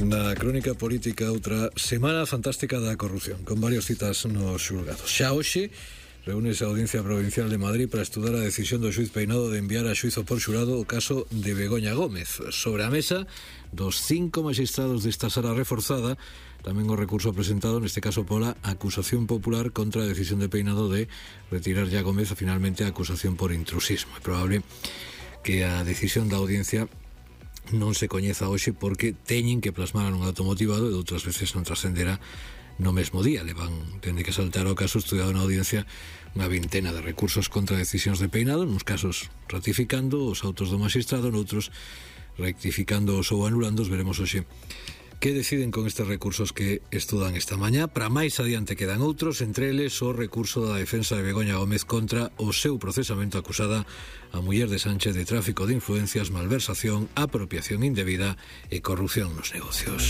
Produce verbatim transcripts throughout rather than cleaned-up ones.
Na crónica política, outra semana fantástica da corrupción, con varios citas nos xulgados. Xa hoxe reúnese a Audiencia Provincial de Madrid para estudar a decisión do xuiz Peinado de enviar a xuizo por xurado o caso de Begoña Gómez. Sobre a mesa dos cinco magistrados desta sala reforzada, tamén o recurso presentado neste caso pola acusación popular contra a decisión de Peinado de retirar ya Gómez finalmente a acusación por intrusismo. É probable que a decisión da audiencia non se coñeza hoxe porque teñen que plasmar nun auto motivado e outras veces non trascenderá no mesmo día. Le van tende que saltar o caso estudiado na audiencia unha vintena de recursos contra decisións de Peinado, nos casos ratificando os autos do magistrado, noutros rectificando ou anulando. Veremos hoxe que deciden con estes recursos que estudan esta mañá. Para máis adiante quedan outros, entre eles o recurso da defensa de Begoña Gómez contra o seu procesamento acusada a muller de Sánchez de tráfico de influencias, malversación, apropiación indebida e corrupción nos negocios.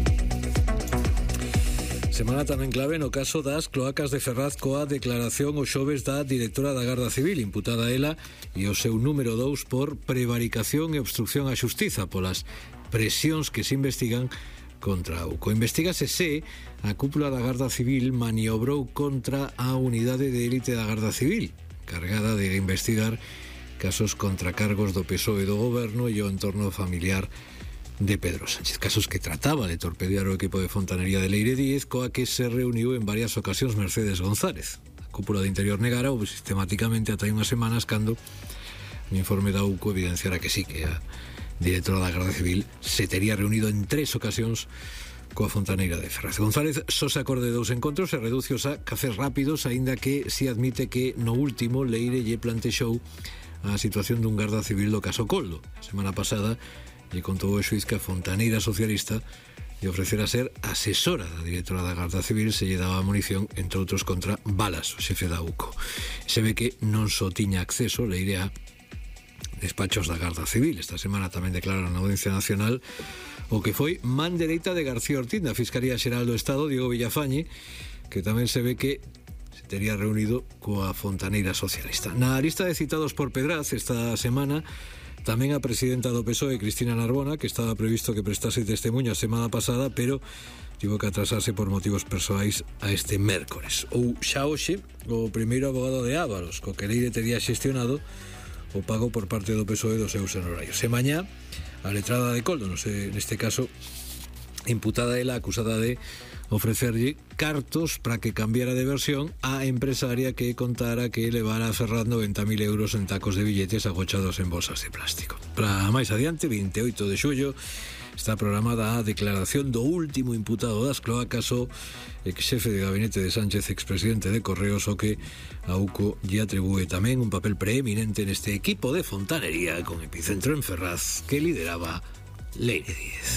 Semana tamén clave no caso das cloacas de Ferraz coa declaración o xoves da directora da Garda Civil, imputada ela e o seu número dous por prevaricación e obstrucción á xustiza polas presións que se investigan contra o co. Investígase se a cúpula da Garda Civil maniobrou contra a unidade de élite da Garda Civil, cargada de investigar casos contra cargos do P S O E do goberno e o entorno familiar de Pedro Sánchez, casos que trataba de torpedear o equipo de fontanería de Leire Díez, coa que se reuniu en varias ocasións Mercedes González. A cúpula de Interior negara ou sistemáticamente ata hai unhas semanas cando o informe da U C O evidenciara que sí, que a directora da Garda Civil se tería reunido en tres ocasións coa fontaneira de Ferraz. González só se acorde dous encontros e reducios a cafés rápidos, aínda que si admite que no último Leire lle plantexou a situación dun Garda Civil do caso Coldo. A semana pasada lle contou o xuiz que a fontaneira socialista lle ofrecera ser asesora da directora da Garda Civil se lle daba munición, entre outros, contra balas, o xefe da U C O. Se ve que non só tiña acceso Leire a despachos da Garda Civil. Esta semana tamén declararon na Audiencia Nacional o que foi man dereita de García Ortiz da Fiscalía Xeral do Estado, Diego Villafañe, que tamén se ve que se tería reunido coa fontaneira socialista. Na lista de citados por Pedraz esta semana tamén a presidenta do P S O E, Cristina Narbona, que estaba previsto que prestase testemunho a semana pasada, pero tivo que atrasarse por motivos persoais a este mércores. Ou xa hoxe o primeiro abogado de Ávalos, co que Leire tería xestionado o pago por parte do P S O E dos seus honorarios. E mañá a letrada de Coldo, non sei, neste caso imputada ela, acusada de ofrecerlle cartos para que cambiara de versión a empresaria que contara que levara a Ferraz noventa mil euros en tacos de billetes agochados en bolsas de plástico. Para máis adiante, vinte e oito de xullo, está programada a declaración do último imputado das cloacas, o ex-xefe de gabinete de Sánchez, expresidente de Correos, o que a U C O lle atribúe tamén un papel preeminente neste equipo de fontanería con epicentro en Ferraz que lideraba Leire Díez.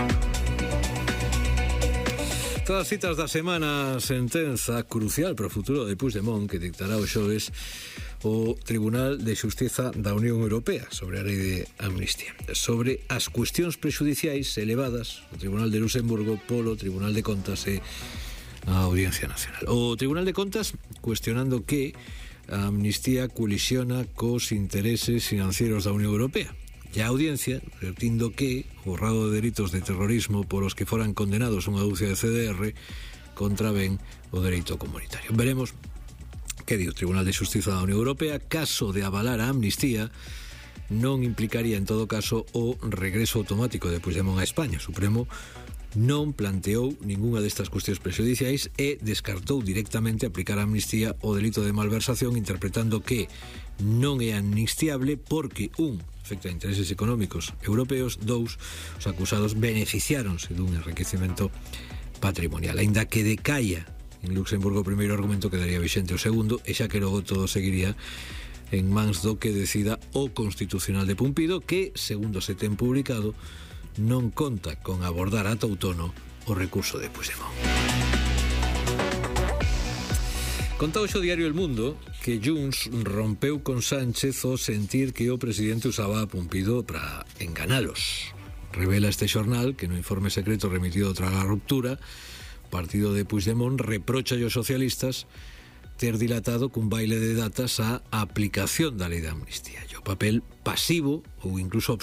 Todas as citas da semana, sentenza crucial para o futuro de Puigdemont que dictará o xoves o Tribunal de Xustiza da Unión Europea sobre a lei de amnistía. Sobre as cuestións prexudiciais elevadas o Tribunal de Luxemburgo polo Tribunal de Contas e a Audiencia Nacional. O Tribunal de Contas cuestionando que a amnistía colisiona cos intereses financieros da Unión Europea. E a Audiencia, vertindo que o rado de delitos de terrorismo polos que foran condenados unha dúcia de C D R contravén o dereito comunitario. Veremos que di o Tribunal de Xustiza da Unión Europea. Caso de avalar a amnistía, non implicaría en todo caso o regreso automático de Puigdemont a España. O Supremo non planteou ningunha destas cuestións prexudiciais e descartou directamente aplicar a amnistía ao delito de malversación, interpretando que non é amnistiable porque, un, afecta a intereses económicos europeos, dous, os acusados beneficiáronse dun enriquecemento patrimonial. Aínda que decaia en Luxemburgo o primeiro argumento, quedaría vixente o segundo, e xa que logo todo seguiría en mans do que decida o Constitucional de Pumpido, que, segundo se ten publicado, non conta con abordar ata outono o recurso de Puigdemont. Conta hoxe o diario El Mundo que Junts rompeu con Sánchez ao sentir que o presidente usaba a Pumpido para enganalos. Revela este xornal que no informe secreto remitido tras a ruptura, o partido de Puigdemont reprocha aos socialistas ter dilatado cun baile de datas a aplicación da lei de amnistía e o papel pasivo ou incluso